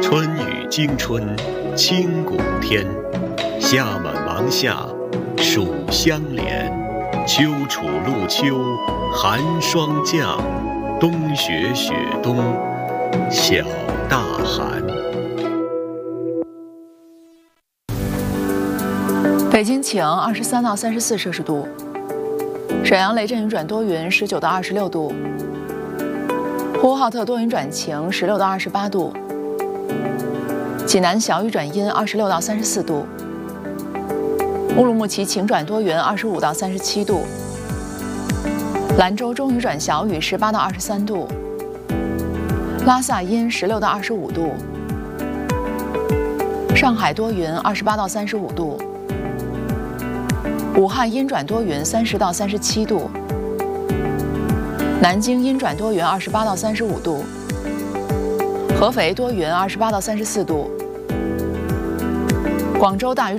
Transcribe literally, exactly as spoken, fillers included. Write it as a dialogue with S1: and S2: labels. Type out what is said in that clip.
S1: 春雨惊春清谷天，夏满芒夏暑相连。秋处露秋寒霜降，冬雪雪冬小大寒。
S2: 北京晴，二十三到三十四摄氏度；沈阳雷阵雨转多云，十九到二十六度；呼和浩特多云转晴，十六到二十八度；济南小雨转阴，二十六到三十四度；乌鲁木齐晴转多云，二十五到三十七度；兰州中雨转小雨，十八到二十三度；拉萨阴，十六到二十五度；上海多云，二十八到三十五度；武汉阴转多云，三十到三十七度；南京阴转多云，二十八到三十五度；合肥多云，二十八到三十四度；广州大雨